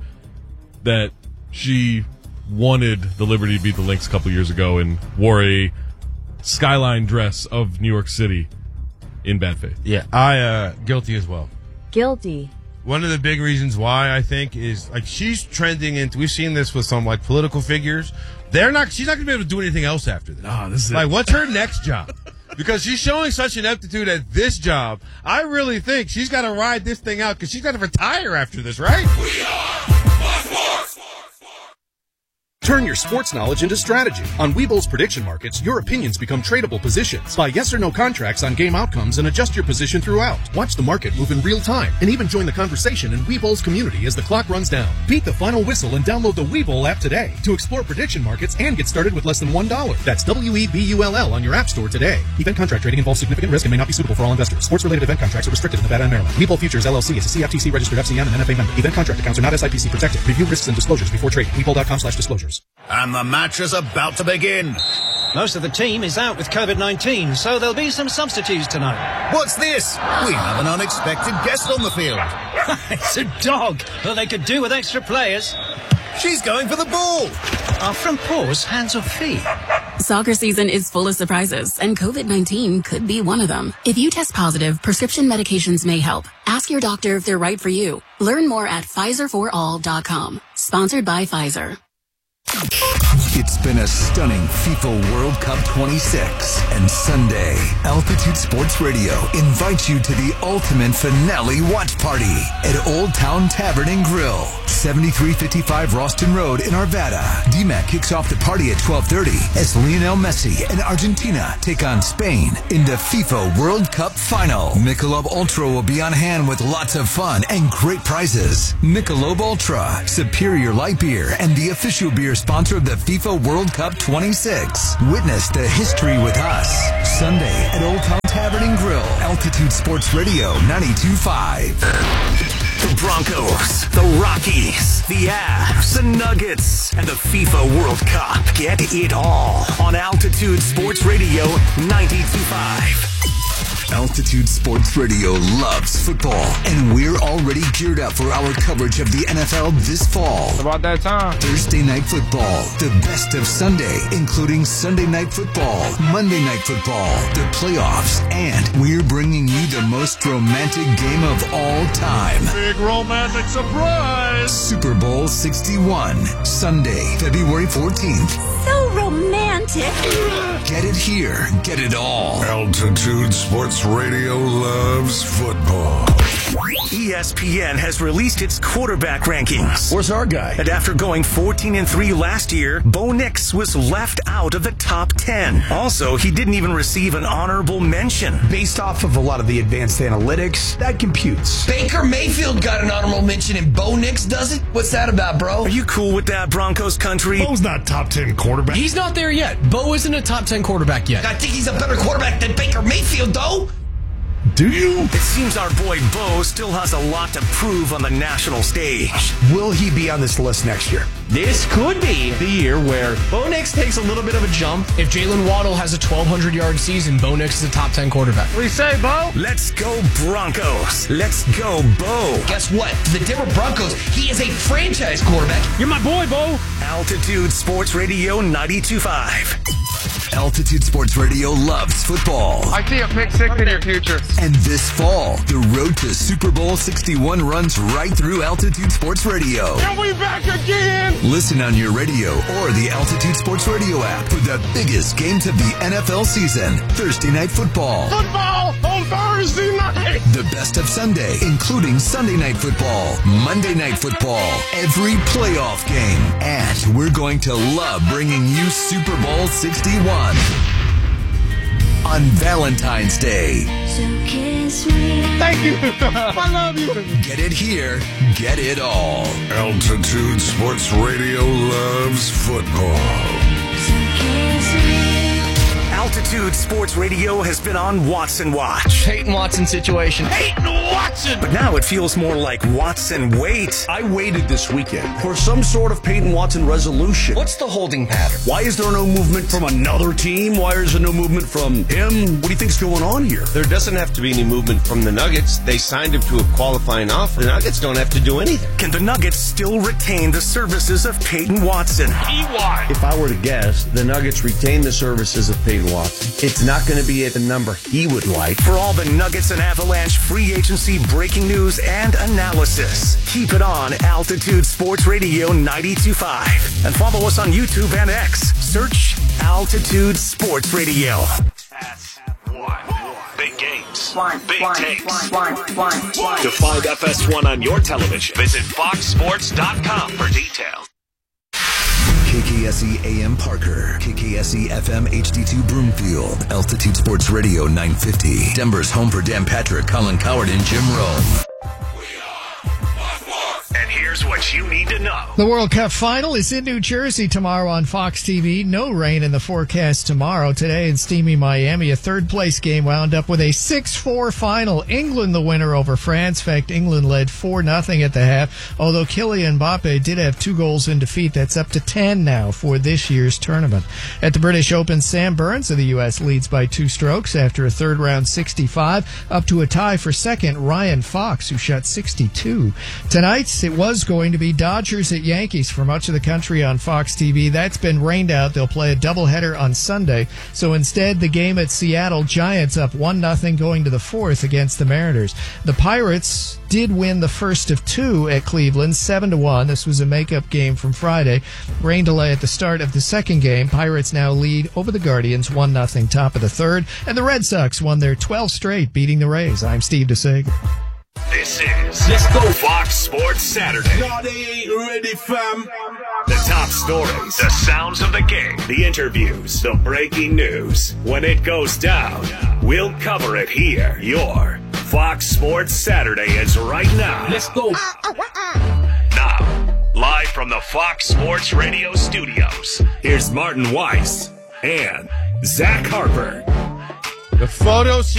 that she wanted the Liberty to beat the Lynx a couple years ago and wore a skyline dress of New York City in bad faith. Yeah, I uh guilty as well. Guilty. One of the big reasons why I think is like she's trending into. We've seen this with some like political figures. They're not. She's not going to be able to do anything else after this. Ah, this is like, it. what's her next job? Because she's showing such an aptitude at this job. I really think she's got to ride this thing out because she's got to retire after this, right? We are sports. Turn your sports knowledge into strategy. On Webull's prediction markets, your opinions become tradable positions. Buy yes or no contracts on game outcomes and adjust your position throughout. Watch the market move in real time and even join the conversation in Webull's community as the clock runs down. Beat the final whistle and download the Webull app today to explore prediction markets and get started with less than one dollar. That's W E B U L L on your app store today. Event contract trading involves significant risk and may not be suitable for all investors. Sports-related event contracts are restricted in Nevada and Maryland. Webull Futures L L C is a C F T C registered F C M and N F A member. Event contract accounts are not S I P C protected. Review risks and disclosures before trading. Webull.com slash disclosures. And the match is about to begin. Most of the team is out with COVID nineteen, so there'll be some substitutes tonight. What's this? We have an unexpected guest on the field. It's a dog. Well, they could do with extra players. She's going for the ball. Our front paws, hands or feet? Soccer season is full of surprises, and COVID nineteen could be one of them. If you test positive, prescription medications may help. Ask your doctor if they're right for you. Learn more at Pfizer for all dot com. Sponsored by Pfizer. It's been a stunning FIFA World Cup twenty-six, and Sunday, Altitude Sports Radio invites you to the ultimate finale watch party at Old Town Tavern and Grill, seventy-three fifty-five Ralston Road in Arvada. D MAC kicks off the party at twelve thirty as Lionel Messi and Argentina take on Spain in the FIFA World Cup final. Michelob Ultra will be on hand with lots of fun and great prizes. Michelob Ultra, superior light beer and the official beer sponsor of the FIFA World Cup twenty-six. Witness the history with us. Sunday at Old Town Tavern and Grill. Altitude Sports Radio ninety-two point five. The Broncos, the Rockies, the Avs, the Nuggets, and the FIFA World Cup. Get it all on Altitude Sports Radio ninety-two point five. Altitude Sports Radio loves football, and we're already geared up for our coverage of the N F L this fall. It's about that time. Thursday Night Football, the best of Sunday, including Sunday Night Football, Monday Night Football, the playoffs, and we're bringing you the most romantic game of all time. Big romantic surprise! Super Bowl sixty-one, Sunday, February fourteenth. So romantic. Get it here, get it all. Altitude Sports Radio loves football. E S P N has released its quarterback rankings. Where's our guy? And after going fourteen and three last year, Bo Nix was left out of the top ten. Also, he didn't even receive an honorable mention. Based off of a lot of the advanced analytics, that computes. Baker Mayfield got an honorable mention and Bo Nix doesn't? What's that about, bro? Are you cool with that, Broncos country? Bo's not top ten quarterback. He's not there yet. Bo isn't a top ten quarterback yet. I think he's a better quarterback than Baker Mayfield, though. Do you? It seems our boy Bo still has a lot to prove on the national stage. Will he be on this list next year? This could be the year where Bo Nix takes a little bit of a jump. If Jalen Waddle has a twelve hundred yard season, Bo Nix is a top ten quarterback. What do you say, Bo? Let's go Broncos. Let's go Bo. Guess what? The Denver Broncos, he is a franchise quarterback. You're my boy, Bo. Altitude Sports Radio ninety-two point five. Altitude Sports Radio loves football. I see a pick six in your future. And this fall, the road to Super Bowl sixty-one runs right through Altitude Sports Radio. And we back again! Listen on your radio or the Altitude Sports Radio app for the biggest games of the N F L season. Thursday Night Football. Football on Thursday night! The best of Sunday, including Sunday Night Football, Monday Night Football, every playoff game. And we're going to love bringing you Super Bowl sixty-one. On Valentine's Day. So kiss me. Thank you. I love you. Get it here, get it all. Altitude Sports Radio loves football. So kiss me. Altitude Sports Radio has been on Watson Watch. Peyton Watson situation. Peyton Watson! But now it feels more like Watson Wait. I waited this weekend for some sort of Peyton Watson resolution. What's the holding pattern? Why is there no movement from another team? Why is there no movement from him? What do you think's going on here? There doesn't have to be any movement from the Nuggets. They signed him to a qualifying offer. The Nuggets don't have to do anything. Can the Nuggets still retain the services of Peyton Watson? E Y. If I were to guess, the Nuggets retain the services of Peyton Watson. It's not going to be at the number he would like. For all the Nuggets and Avalanche free agency breaking news and analysis, keep it on Altitude Sports Radio ninety-two point five. And follow us on YouTube and X. Search Altitude Sports Radio. That's one. Big games. One, Big one, takes. one, one, one, one. To find F S one on your television, visit fox sports dot com for details. K K S E A M Parker, K K S E F M H D two Broomfield, Altitude Sports Radio nine fifty, Denver's home for Dan Patrick, Colin Coward, and Jim Rome. And here's what what you need to know. The World Cup final is in New Jersey tomorrow on Fox T V. No rain in the forecast tomorrow. Today in steamy Miami, a third-place game wound up with a six four final. England the winner over France. In fact, England led four nothing at the half, although Kylian Mbappe did have two goals in defeat. That's up to ten now for this year's tournament. At the British Open, Sam Burns of the U S leads by two strokes after a third-round sixty-five, up to a tie for second, Ryan Fox, who shot sixty-two. Tonight, it was going to be Dodgers at Yankees for much of the country on Fox T V. That's been rained out. They'll play a doubleheader on Sunday. So instead, the game at Seattle, Giants up one nothing going to the fourth against the Mariners. The Pirates did win the first of two at Cleveland, seven to one. This was a makeup game from Friday. Rain delay at the start of the second game. Pirates now lead over the Guardians, one nothing top of the third. And the Red Sox won their twelfth straight, beating the Rays. I'm Steve DeSager. This is Let's Go Fox Sports Saturday. No, they ain't ready, fam. The top stories, the sounds of the game, the interviews, the breaking news. When it goes down, we'll cover it here. Your Fox Sports Saturday is right now. Let's go. Now, live from the Fox Sports Radio studios, here's Martin Weiss and Zach Harper. The photos